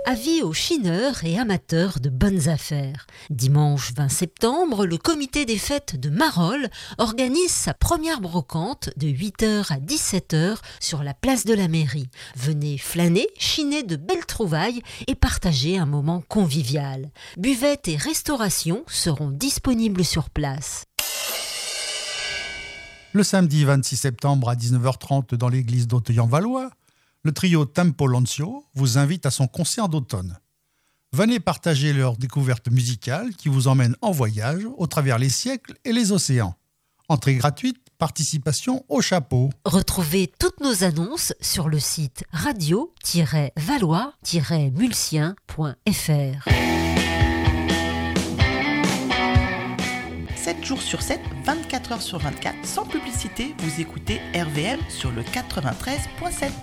Avis aux chineurs et amateurs de bonnes affaires. Dimanche 20 septembre, le comité des fêtes de Marolles organise sa première brocante de 8h à 17h sur la place de la mairie. Venez flâner, chiner de belles trouvailles et partager un moment convivial. Buvettes et restauration seront disponibles sur place. Le samedi 26 septembre à 19h30 dans l'église d'Auteuil-en-Valois, le trio Tempo Lancio vous invite à son concert d'automne. Venez partager leur découverte musicale qui vous emmène en voyage au travers les siècles et les océans. Entrée gratuite, participation au chapeau. Retrouvez toutes nos annonces sur le site radio-valois-mulsien.fr. 7 jours sur 7, 24 heures sur 24, sans publicité, vous écoutez RVM sur le 93.7.